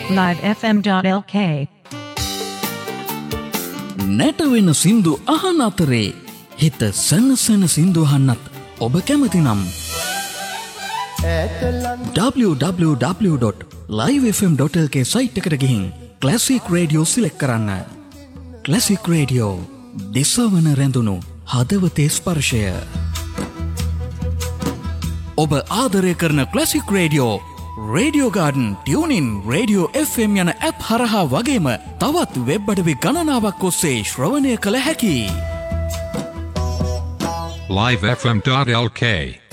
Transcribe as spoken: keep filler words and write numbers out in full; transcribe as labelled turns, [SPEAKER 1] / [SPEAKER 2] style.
[SPEAKER 1] live f m dot l k.
[SPEAKER 2] නැටවෙන සින්දු අහන අතරේ හිත සනසන සින්දු අහන්නත් ඔබ කැමති නම් w w w dot live f m dot l k site එකට ගිහින් ක්ලාසික් රේඩියෝ සිලෙක්ට් කරන්න. ක්ලාසික් රේඩියෝ දිසවන රැඳුණු හදවතේ ස්පර්ශය. ඔබ ආදරය කරන classic radio, radio garden, tuning, radio F M යන ඇප් හරහා වගේම තවත් වෙබ් අඩවි ගණනාවක් ඔස්සේ ශ්‍රවණය කළ හැකි.
[SPEAKER 3] live f m dot l k